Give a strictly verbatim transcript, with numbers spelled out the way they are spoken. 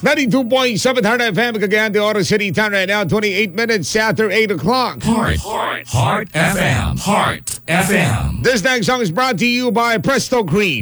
ninety-two point seven Heart F M, Cagayan de Oro City time right now, twenty-eight minutes after eight o'clock. Heart, Heart, Heart F M, Heart F M. This next song is brought to you by Presto Cream.